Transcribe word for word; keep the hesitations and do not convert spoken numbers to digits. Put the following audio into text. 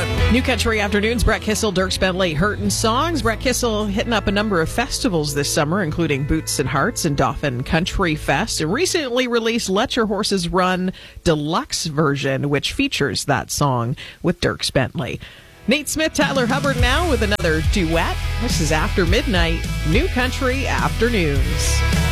it. New Country Afternoons, Brett Kissel, Dierks Bentley, Hurtin' Songs. Brett Kissel hitting up a number of festivals this summer, including Boots and Hearts and Dauphin Country Fest, and recently released Let Your Horses Run Deluxe version, which features that song with Dierks Bentley. Nate Smith, Tyler Hubbard now with another duet. This is After Midnight, New Country Afternoons.